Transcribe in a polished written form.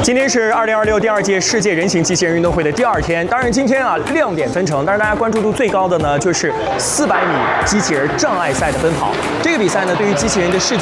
今天是2026第2届世界人形机器人运动会的第2天，当然今天亮点纷呈，但是大家关注度最高的呢就是400米机器人障碍赛的奔跑。这个比赛呢，对于机器人的视觉